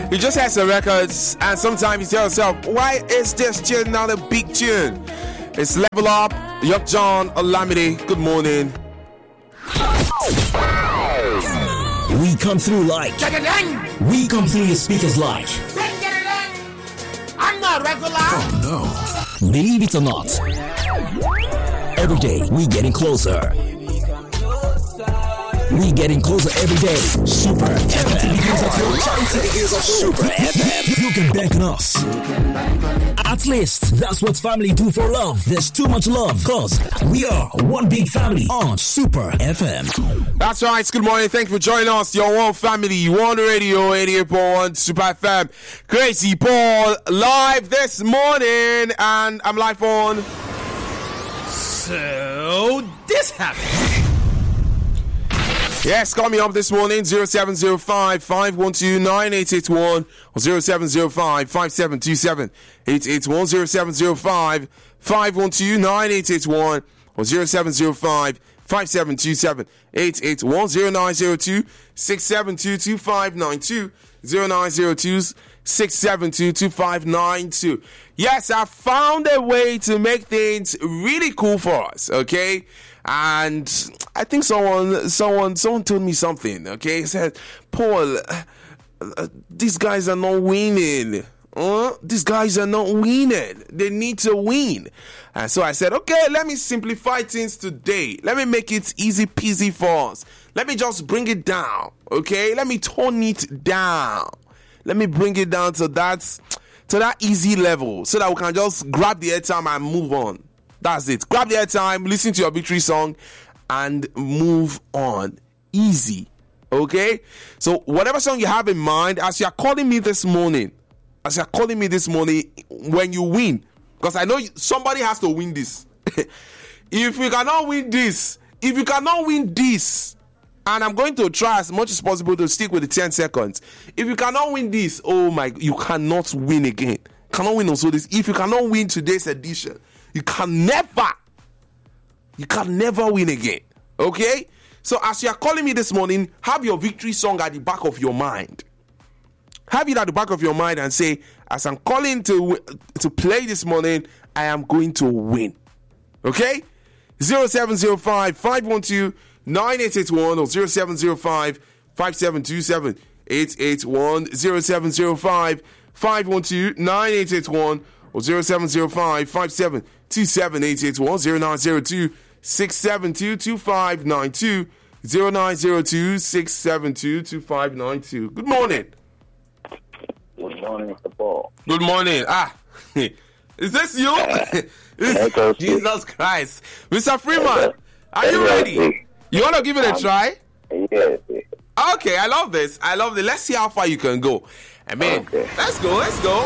You just have some records, and sometimes you tell yourself, why is this tune not a big tune? It's Level Up, Yuck John, Olamide. Good morning. We come through like. We come through your speakers like. I'm not regular. Oh no. Believe it or not, every day we getting closer. We getting closer every day. Super FM. Super FM. You can bank on us. At least that's what family do for love. There's too much love, cause we are one big family on Super FM. That's right. Good morning. Thank you for joining us. Your one family, one radio, 88.1 Super FM. Crazy Paul live this morning, and I'm live on. So this happened. Yes, call me up this morning, 0705 512 9881 or 0705 5727 881, 0705 512 9881 or 0705 5727 881, 0902 672 2592, 0902 672 2592. Yes, I found a way to make things really cool for us, okay? And I think someone told me something, okay? He said, Paul, these guys are not winning. These guys are not winning. They need to win. And so I said, okay, let me simplify things today. Let me make it easy peasy for us. Let me just bring it down, okay? Let me tone it down. Let me bring it down to that easy level so that we can just grab the airtime and move on. That's it. Grab the airtime, listen to your victory song, and move on. Easy. Okay? So, whatever song you have in mind, as you are calling me this morning, when you win, because I know somebody has to win this. If you cannot win this, and I'm going to try as much as possible to stick with the 10 seconds. If you cannot win this, you cannot win again. Cannot win also this. If you cannot win today's edition, you can never win again. Okay? So as you are calling me this morning, have your victory song at the back of your mind. Have it at the back of your mind and say, as I'm calling to play this morning, I am going to win. Okay? 0705 512 9881 or 0705 5727 881, 0705 512 9881 or 0705 5727 881, 0902 672 2592, 0902 672 2592. Good morning. Good morning, Mr. Paul. Good morning. Is this you? Jesus Christ. Mr. Freeman, are you ready? You want to give it a try? Yes. Okay, I love this. Let's see how far you can go. I mean, okay. Let's go.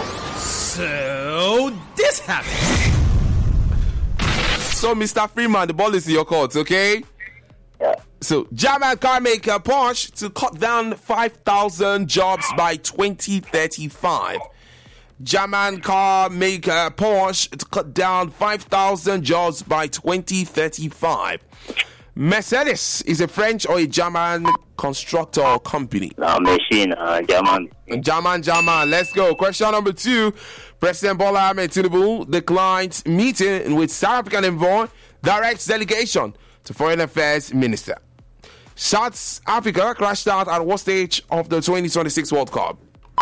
So this happened. So, Mr. Freeman, the ball is in your court, okay? Yeah. So, German car maker Porsche to cut down 5,000 jobs by 2035. German car maker Porsche to cut down 5,000 jobs by 2035. Mercedes is a French or a German constructor or company? No, machine, German. German. Let's go. Question number 2. President Bola Ahmed Tinubu declined meeting with South African envoy, directs delegation to Foreign Affairs Minister. South Africa crashed out at what stage of the 2026 World Cup?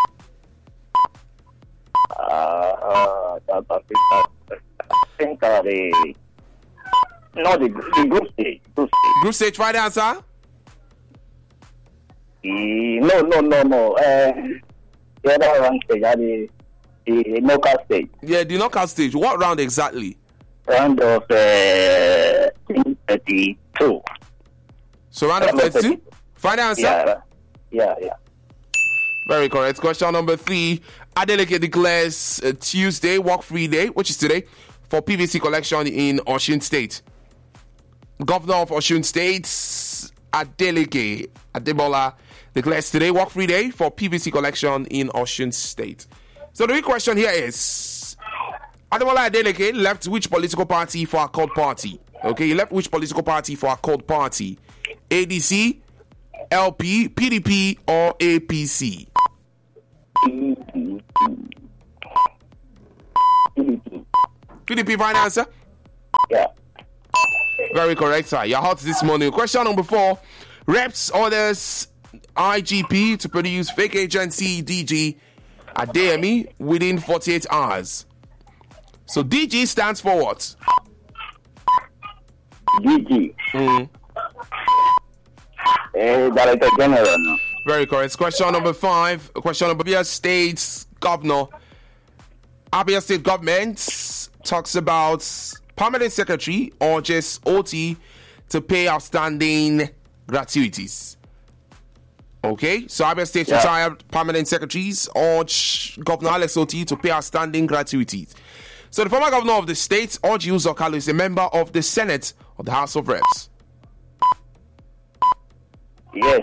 South Africa. I think the group stage. Group stage, right answer? No. The other round stage, the knockout stage. Yeah, the knockout stage. What round exactly? Round of 32. So round of 32? Final answer? Yeah. Very correct. Question number 3. Adeleke declares Tuesday work-free day, which is today, for PVC collection in Osun State. Governor of Osun State, Adeleke Adebola, declares today work-free day for PVC collection in Osun State. So the big question here is, Adebola Adeleke left which political party for Accord Party? Okay, he left which political party for Accord Party? ADC, LP, PDP, or APC? PDP, final answer? Yeah. Very correct, sir. You're hot this morning. Question number 4. Reps orders IGP to produce fake agency DG at DME within 48 hours. So DG stands for what? DG. Director General. No? Very correct. Question number 5. Question number Abia State's governor. Abia State government talks about permanent secretary urges OT to pay outstanding gratuities. Okay, so Abia State retired permanent secretaries urge Governor Alex Oti to pay outstanding gratuities. So the former governor of the state, Orji Uzor Kalu, is a member of the Senate of the House of Reps. Yes.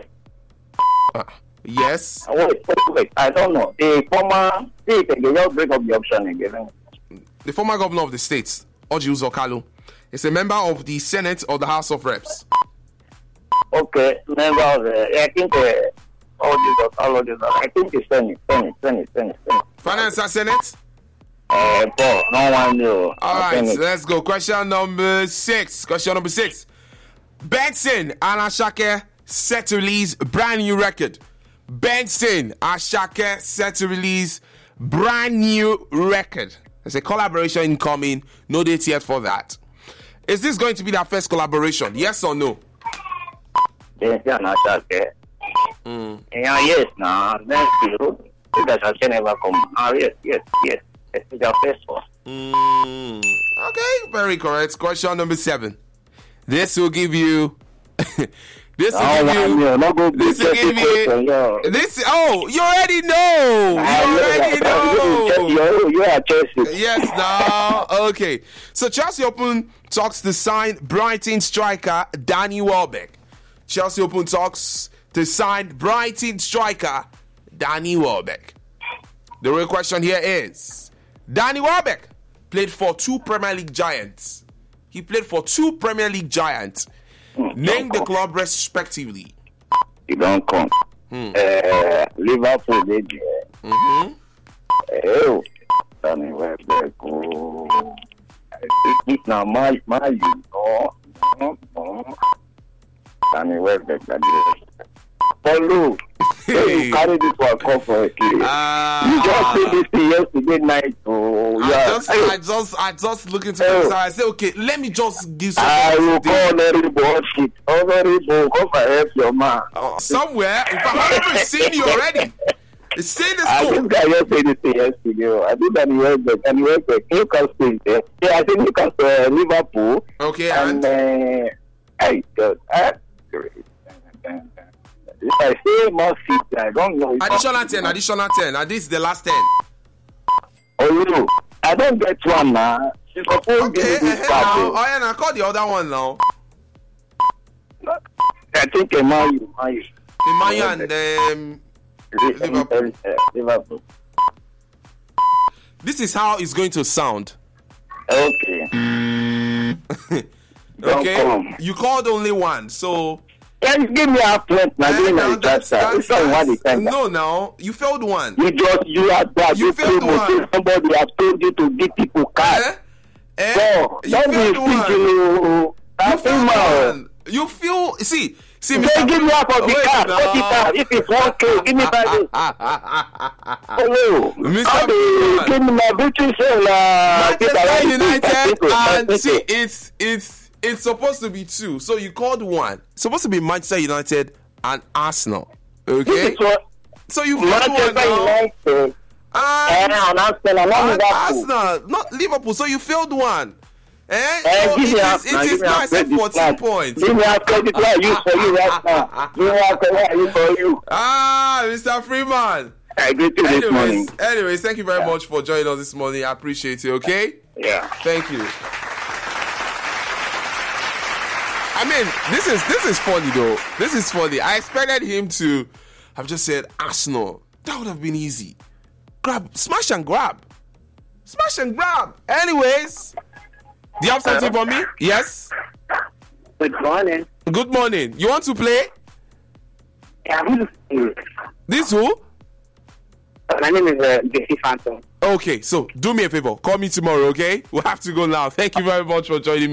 Yes. Wait. I don't know. The former state, they just break up the option again. The former governor of the state, Orji Uzor Kalu, is a member of the Senate of the House of Reps. Okay, member of the, I think all of this, I think it's Senate. Final answer, Senate? Paul, no one knew. All right, let's go. Question number 6. Benson and Ashake set to release brand new record. Benson Ashake set to release brand new record. There's a collaboration incoming. No date yet for that. Is this going to be their first collaboration? Yes or no? Benson and Ashake. Yes, now. Next year, Ashake never come. Yes. It's their first one. Okay, very correct. Question number 7. This will give you. You already know. You are Chelsea. Yes, now. Okay. So Chelsea Open talks to sign Brighton striker Danny Welbeck. Chelsea Open talks to sign Brighton striker Danny Welbeck. The real question here is, Danny Welbeck played for 2 Premier League giants. He played for 2 Premier League giants. Name the club respectively. You don't come. Liverpool, baby. Danny Welbeck. It's now my Danny Welbeck. Follow. You carry this one come for a kid. You just said this thing yesterday night. I just look into the side. I say, okay, let me just give some. I will call everybody shit. Everybody, come for help your man. Somewhere. In fact, I've never seen you already. It's seen this school. I think I just said this thing yesterday. I think that you went to Newcastle. Yeah, I think Newcastle, Liverpool. Okay, and if I say more feet, I don't know. Additional 10. And this is the last 10. Oh, I don't get one now. Okay, now call the other one now. I think Emmanuel and Liverpool. This is how it's going to sound. Okay. Okay. You called only one, so. Can you give me a point? No, you failed one. You are bad. You failed one. Somebody has told you to give people cards. You failed one. You feel. See, they give me up on the card. If it's 1K, give me back. Mr. Give me my British Manchester United, and see, it's supposed to be 2, so you called 1. It's supposed to be Manchester United and Arsenal. Okay? So you called 1 now. Arsenal, not Liverpool. So you failed 1. So it is nice at 14 points. Give me a credit I use for you right now. Give me a credit I use for you. Mr. Freeman. I greet you this morning. Anyways, thank you very much for joining us this morning. I appreciate it, okay? Yeah. Thank you. I mean, this is funny though. This is funny. I expected him to have just said Arsenal. That would have been easy. Smash and grab. Anyways, do you have something for me? Yes. Good morning. Good morning. You want to play? Yeah, This who? My name is JC Phantom. Okay, so do me a favor. Call me tomorrow, okay? We'll have to go now. Thank you very much for joining me.